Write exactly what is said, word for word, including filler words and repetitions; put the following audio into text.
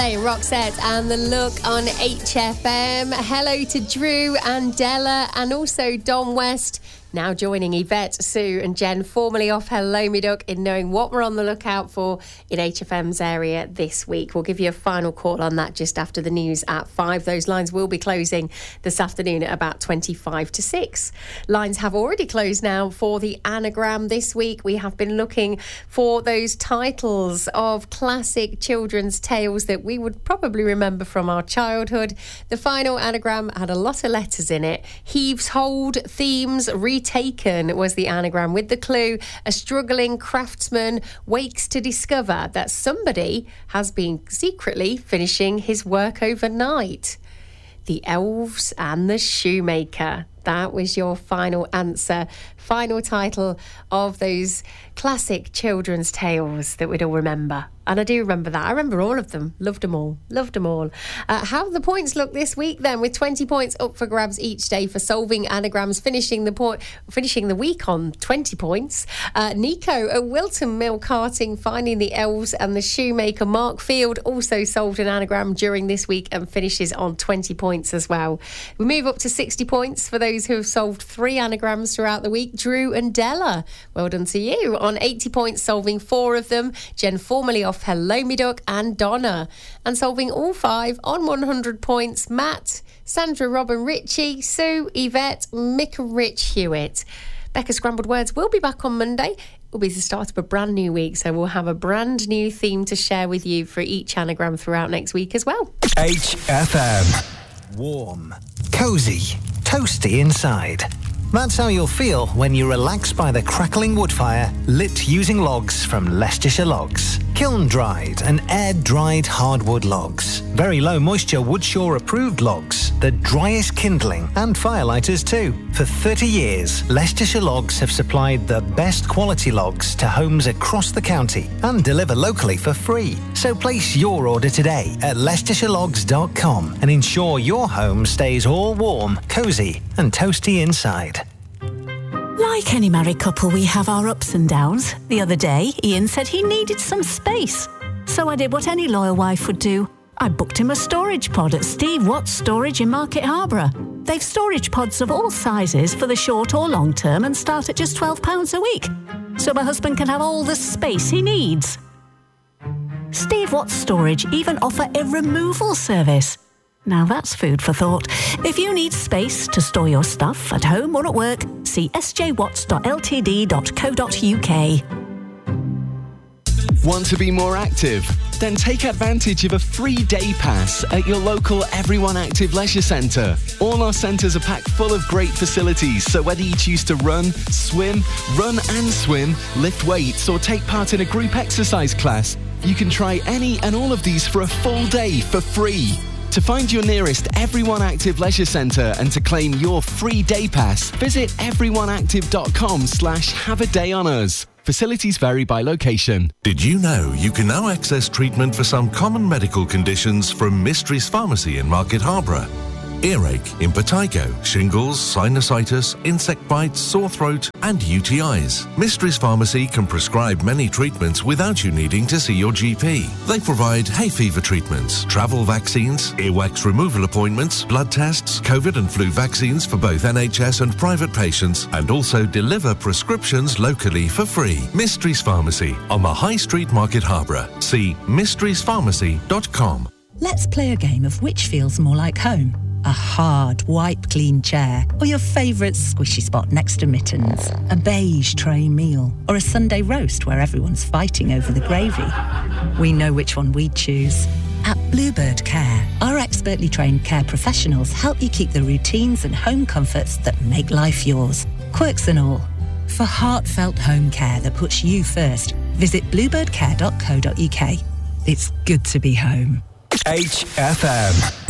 Hey, Roxette and The Look on H F M. Hello to Drew and Della and also Don West. Now joining Yvette, Sue and Jen formally off Hello Me Duck in knowing what we're on the lookout for in H F M's area this week. We'll give you a final call on that just after the news at five. Those lines will be closing this afternoon at about twenty-five to six. Lines have already closed now for the anagram this week. We have been looking for those titles of classic children's tales that we would probably remember from our childhood. The final anagram had a lot of letters in it. Heaves hold, themes, Taken was the anagram with the clue: a struggling craftsman wakes to discover that somebody has been secretly finishing his work overnight. The Elves and the Shoemaker. That was your final answer, final title of those classic children's tales that we'd all remember. And I do remember that. I remember all of them. Loved them all. Loved them all. Uh, how the points look this week then, with twenty points up for grabs each day for solving anagrams, finishing the point, finishing the week on twenty points. Uh, Nico at Wilton Mill Karting finding the Elves and the Shoemaker. Mark Field also solved an anagram during this week and finishes on twenty points as well. We move up to sixty points for those who have solved three anagrams throughout the week. Drew and Della, well done to you on eighty points, solving four of them. Jen formally off Hello Me Duck and Donna, and solving all five on one hundred points. Matt, Sandra, Robin, Richie, Sue, Yvette, Mick and Rich Hewitt. Becca Scrambled Words will be back on Monday. It will be the start of a brand new week, so we'll have a brand new theme to share with you for each anagram throughout next week as well. H F M. Warm, cosy, toasty inside. That's how you'll feel when you relax by the crackling wood fire lit using logs from Leicestershire Logs. Kiln-dried and air-dried hardwood logs. Very low moisture Woodshaw approved logs. The driest kindling and firelighters too. For thirty years, Leicestershire Logs have supplied the best quality logs to homes across the county and deliver locally for free. So place your order today at leicestershire logs dot com and ensure your home stays all warm, cosy and toasty inside. Like any married couple, we have our ups and downs. The other day, Ian said he needed some space. So I did what any loyal wife would do. I booked him a storage pod at Steve Watts Storage in Market Harborough. They've storage pods of all sizes for the short or long term and start at just twelve pounds a week. So my husband can have all the space he needs. Steve Watts Storage even offer a removal service. Now that's food for thought. If you need space to store your stuff at home or at work, see s j watts dot l t d dot co dot u k. Want to be more active? Then take advantage of a free day pass at your local Everyone Active Leisure Centre. All our centres are packed full of great facilities, so whether you choose to run, swim, run and swim, lift weights or take part in a group exercise class, you can try any and all of these for a full day for free. To find your nearest Everyone Active Leisure Centre and to claim your free day pass, visit everyoneactive.com slash have a day on us. Facilities vary by location. Did you know you can now access treatment for some common medical conditions from Mysteries Pharmacy in Market Harborough? Earache, impetigo, shingles, sinusitis, insect bites, sore throat and U T Is. Mysteries Pharmacy can prescribe many treatments without you needing to see your G P. They provide hay fever treatments, travel vaccines, earwax removal appointments, blood tests, COVID and flu vaccines for both N H S and private patients, and also deliver prescriptions locally for free. Mysteries Pharmacy on the High Street, Market Harborough. See mysteries pharmacy dot com. Let's play a game of which feels more like home. A hard, wipe-clean chair, or your favourite squishy spot next to mittens. A beige tray meal, or a Sunday roast where everyone's fighting over the gravy. We know which one we'd choose. At Bluebird Care, our expertly trained care professionals help you keep the routines and home comforts that make life yours. Quirks and all. For heartfelt home care that puts you first, visit bluebird care dot co dot u k. It's good to be home. H F M.